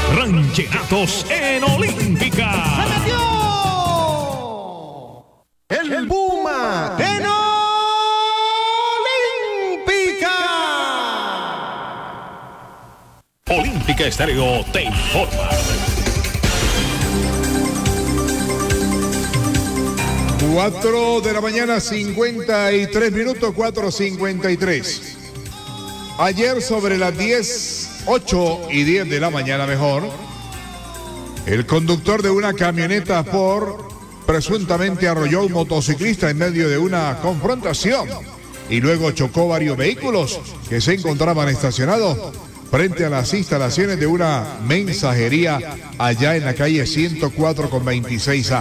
Rancheratos en Olímpica. ¡Se metió! El Puma en Olímpica. Olímpica Estéreo te informa. 4 de la mañana, 53 minutos, 4:53. Ayer sobre las 8 y 10 de la mañana mejor, el conductor de una camioneta Ford presuntamente arrolló a un motociclista en medio de una confrontación y luego chocó varios vehículos que se encontraban estacionados frente a las instalaciones de una mensajería allá en la calle 104 con 26A.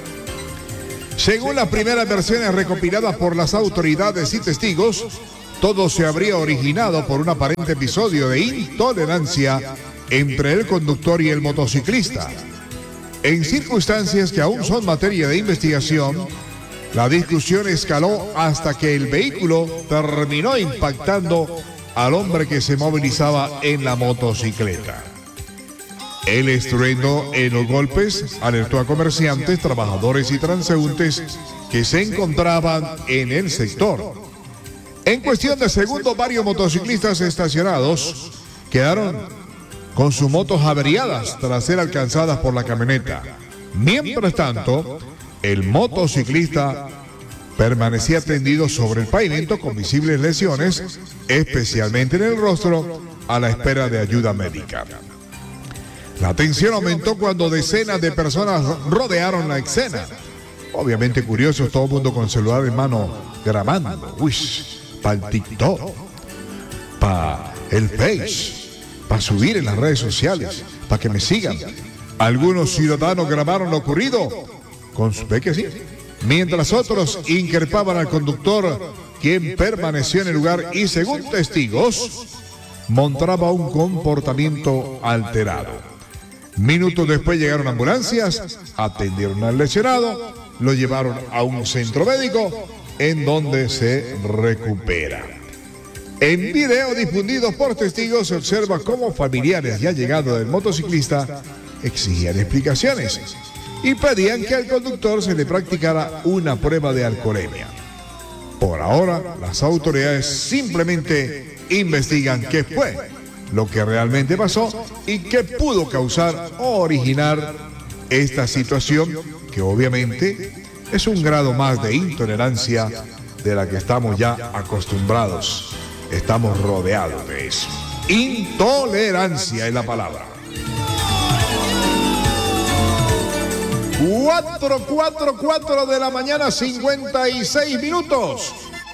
Según las primeras versiones recopiladas por las autoridades y testigos, todo se habría originado por un aparente episodio de intolerancia entre el conductor y el motociclista. En circunstancias que aún son materia de investigación, la discusión escaló hasta que el vehículo terminó impactando al hombre que se movilizaba en la motocicleta. El estruendo en los golpes alertó a comerciantes, trabajadores y transeúntes que se encontraban en el sector. En cuestión de segundos, varios motociclistas estacionados quedaron con sus motos averiadas tras ser alcanzadas por la camioneta. Mientras tanto, el motociclista permanecía tendido sobre el pavimento con visibles lesiones, especialmente en el rostro, a la espera de ayuda médica. La tensión aumentó cuando decenas de personas rodearon la escena. Obviamente curiosos, todo el mundo con celular en mano grabando. Uy, para el TikTok, para el Face, para subir en las redes sociales, para que me sigan. Algunos ciudadanos grabaron lo ocurrido con su que sí, mientras otros increpaban al conductor, quien permaneció en el lugar y, según testigos, mostraba un comportamiento alterado. Minutos después llegaron ambulancias, atendieron al lesionado, lo llevaron a un centro médico en donde se recupera. En video difundido por testigos se observa cómo familiares ya llegados del motociclista exigían explicaciones y pedían que al conductor se le practicara una prueba de alcoholemia. Por ahora, las autoridades simplemente investigan qué fue lo que realmente pasó y qué pudo causar o originar esta situación, que obviamente es un grado más de intolerancia de la que estamos ya acostumbrados. Estamos rodeados de eso. Intolerancia es la palabra. 4 de la mañana, 56 minutos.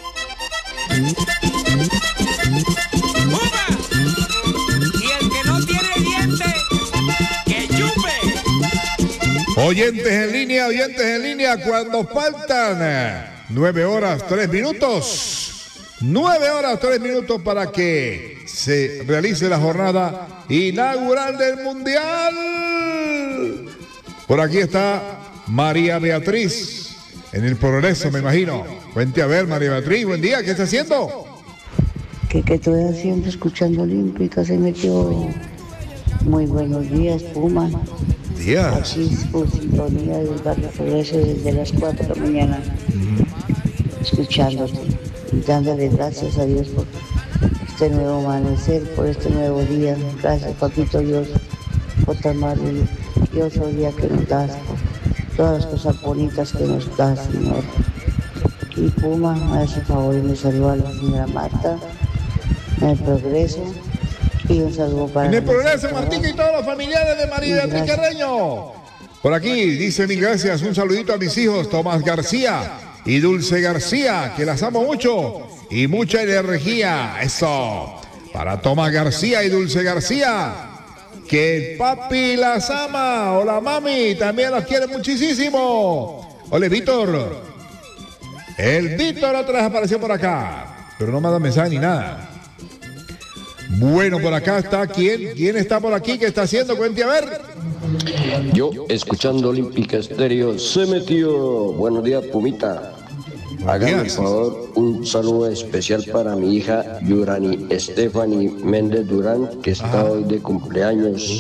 Oyentes en línea, cuando faltan 9 horas 3 minutos. 9 horas 3 minutos para que se realice la jornada inaugural del Mundial. Por aquí está María Beatriz, en el Progreso, me imagino. Cuente a ver, María Beatriz, buen día, ¿qué está haciendo? ¿Qué estoy haciendo? Escuchando Olímpica, se metió. Muy buenos días, Puma. Días. Aquí por sintonía del barrio Progreso desde las 4 de la mañana, escuchándote y dándole gracias a Dios por este nuevo amanecer, por este nuevo día. Gracias, papito Dios, por tan maravilloso día que nos das, por todas las cosas bonitas que nos das, Señor. Y Puma, a ese favor, y me saluda a la señora Marta, en el Progreso. Y un saludo para en el Progreso, Martica y todos los familiares de María Beatriz Carreño. Por aquí dice mil gracias, un saludito a mis hijos Tomás García y Dulce García, que las amo mucho y mucha energía. Eso, para Tomás García y Dulce García, que el papi las ama, o la mami también las quiere muchísimo. Ole, Víctor. El Víctor otra vez apareció por acá, pero no me da mensaje ni nada. Bueno, por acá está, ¿quién está por aquí? ¿Qué está haciendo? Cuente a ver. Yo, escuchando Olímpica Estéreo, se metió. Buenos días, Pumita. Hágame por favor un saludo especial para mi hija Yurani Stephanie Méndez Durán, que está hoy de cumpleaños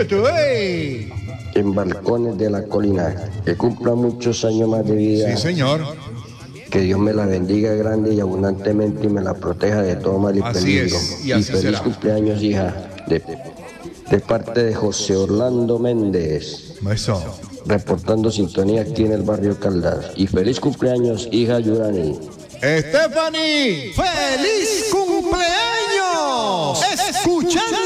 en Balcones de la Colina. Que cumpla muchos años más de vida. Sí, señor. Que Dios me la bendiga grande y abundantemente y me la proteja de todo mal y Así peligro. es, y así feliz será. cumpleaños, hija, de parte de José Orlando Méndez, Eso. reportando sintonía aquí en el barrio Caldas. Y feliz cumpleaños, hija Yurani. Stephanie. ¡Feliz cumpleaños! Escuchando